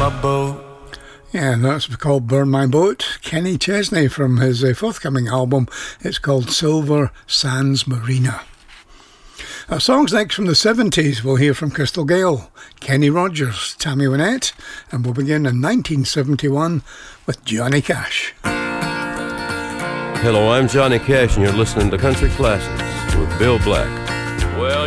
my boat. Yeah, that's called Burn My Boat. Kenny Chesney from his forthcoming album. It's called Silver Sands Marina. Our songs next from the 70s. We'll hear from Crystal Gayle, Kenny Rogers, Tammy Wynette, and we'll begin in 1971 with Johnny Cash. Hello, I'm Johnny Cash, and you're listening to Country Classics with Bill Black. Well,